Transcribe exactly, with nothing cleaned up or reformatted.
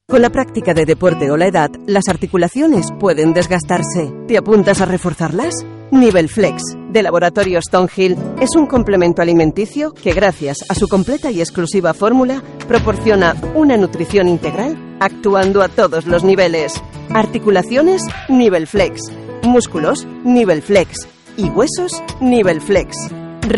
Con la práctica de deporte o la edad, las articulaciones pueden desgastarse. ¿Te apuntas a reforzarlas? Nivelflex, de Laboratorio Stonehill, es un complemento alimenticio que, gracias a su completa y exclusiva fórmula, proporciona una nutrición integral actuando a todos los niveles. Articulaciones, Nivelflex. Músculos, Nivelflex. Y huesos, Nivelflex.